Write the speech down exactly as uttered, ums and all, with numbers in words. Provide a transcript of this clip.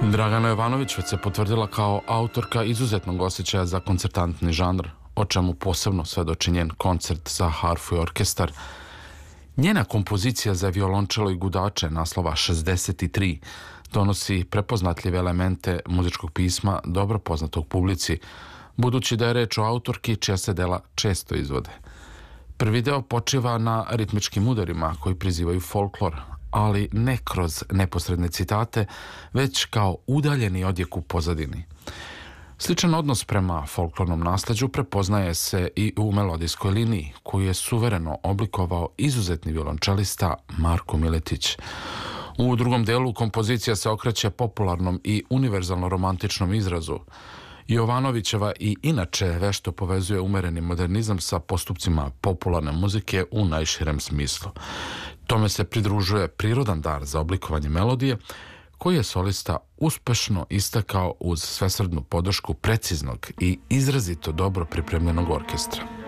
Dragana Jovanović već se potvrdila kao autorka izuzetnog osjećaja za koncertantni žanr, o čemu posebno svedoči njen koncert za harfu i orkestar. Njena kompozicija za violončelo i gudače naslova šezdeset tri donosi prepoznatljive elemente muzičkog pisma dobro poznatog publici, budući da je reč o autorki čija se dela često izvode. Prvi deo počiva na ritmičkim udarima koji prizivaju folklor, ali ne kroz neposredne citate, već kao udaljeni odjek u pozadini. Sličan odnos prema folklornom nasleđu prepoznaje se i u melodijskoj liniji, koju je suvereno oblikovao izuzetni violončelista Marko Miletić. U drugom delu kompozicija se okreće popularnom i univerzalno romantičnom izrazu. Jovanovićeva i inače vešto povezuje umereni modernizam sa postupcima popularne muzike u najširem smislu. Tome se pridružuje prirodan dar za oblikovanje melodije, koji je solista uspešno istakao uz svesrdnu podršku preciznog i izrazito dobro pripremljenog orkestra.